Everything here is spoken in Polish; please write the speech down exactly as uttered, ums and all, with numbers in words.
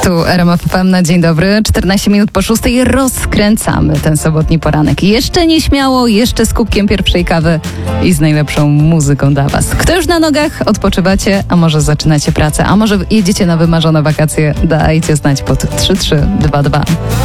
Tu R M F F M na dzień dobry. czternaście minut po szóstej rozkręcamy ten sobotni poranek. Jeszcze nieśmiało, jeszcze z kubkiem pierwszej kawy i z najlepszą muzyką dla Was. Kto już na nogach, odpoczywacie, a może zaczynacie pracę, a może jedziecie na wymarzone wakacje, dajcie znać pod trzy trzy dwa dwa.